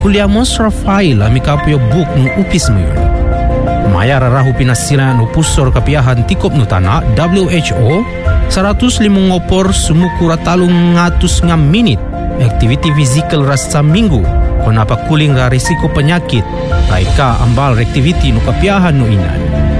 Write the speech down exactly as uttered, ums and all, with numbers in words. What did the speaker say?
Kuliamos Rafael ami kapuyo buk no upis mo yun. Maya rarahu pinasira no pusor kapiyahan tikop no tanah W H O seratus lima ngopor sumukura talong ngatus nga minit aktiviti fizikal rasa minggu kung napakuling ra risiko penyakit baika ambal aktiviti no kapiyahan no inan.